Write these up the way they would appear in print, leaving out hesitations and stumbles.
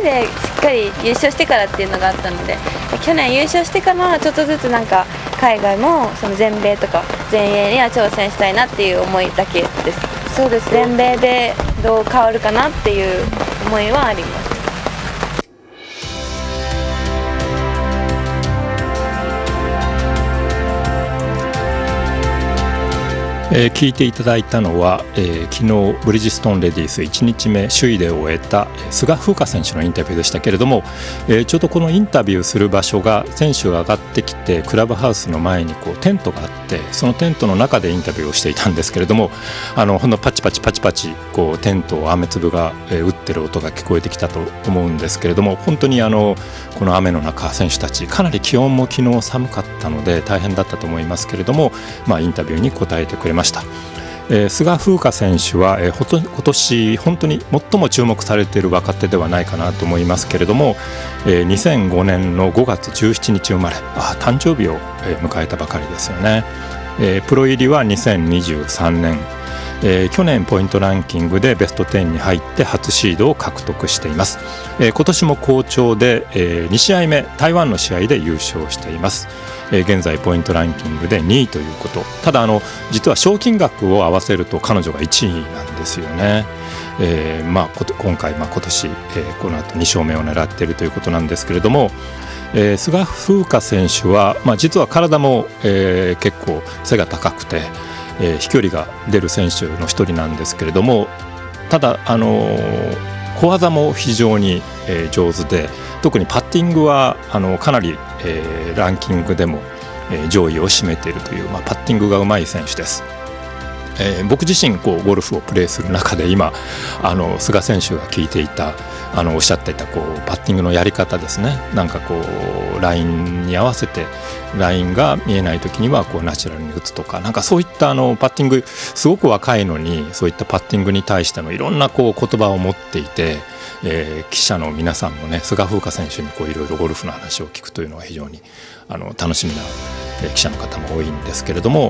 でしっかり優勝してからっていうのがあったので、去年優勝してからちょっとずつなんか海外もその全米とか全英には挑戦したいなっていう思いだけです。そうです、全米でどう変わるかなっていう思いはあります。 聞いていただいたのは、昨日ブリヂストンレディース1日目首位で終えた菅風花選手のインタビューでしたけれども、ちょうどこのインタビューする場所が選手が上がってきてクラブハウスの前にこうテントがあって、そのテントの中でインタビューをしていたんですけれども、ほんのパチパチパチパチこうテントを雨粒が打ってる音が聞こえてきたと思うんですけれども、本当にこの雨の中選手たちかなり気温も昨日寒かったので大変だったと思いますけれども、インタビューに答えてくれました。菅風花選手は、今年本当に最も注目されている若手ではないかなと思いますけれども、2005年の5月17日生まれ、誕生日を迎えたばかりですよね。プロ入りは2023年、去年ポイントランキングでベスト10に入って初シードを獲得しています。今年も好調で、2試合目台湾の試合で優勝しています。現在ポイントランキングで2位ということ。ただ実は賞金額を合わせると彼女が1位なんですよね。今回、今年、この後2勝目を狙っているということなんですけれども、菅風花選手は、実は体も、結構背が高くて、飛距離が出る選手の一人なんですけれども、ただ小技も非常に上手で、特にパッティングはかなりランキングでも上位を占めているという、パッティングがうまい選手です。僕自身ゴルフをプレーする中で今菅選手が聞いていたおっしゃっていたパッティングのやり方ですね。なんかラインに合わせてラインが見えない時にはナチュラルに打つとか、なんかそういったパッティング、すごく若いのにそういったパッティングに対してのいろんな言葉を持っていて、記者の皆さんもね、菅風花選手にいろいろゴルフの話を聞くというのは非常に楽しみな記者の方も多いんですけれども、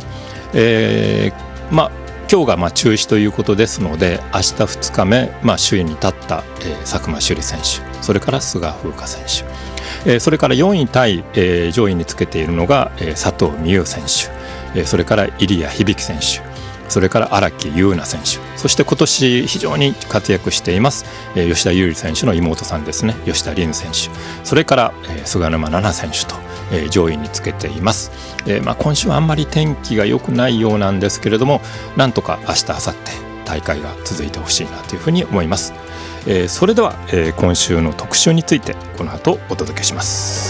今日が中止ということですので、明日2日目、首位に立った、佐久間朱莉選手、それから菅風花選手、それから4位タイ、上位につけているのが、佐藤美優選手、それから入谷響選手、それから荒木優奈選手、そして今年非常に活躍しています、吉田優利選手の妹さんですね、吉田鈴選手、それから、菅沼菜々選手と、上位につけています。今週はあんまり天気が良くないようなんですけれども、なんとか明日明後日大会が続いてほしいなというふうに思います。それでは、今週の特集についてこの後お届けします。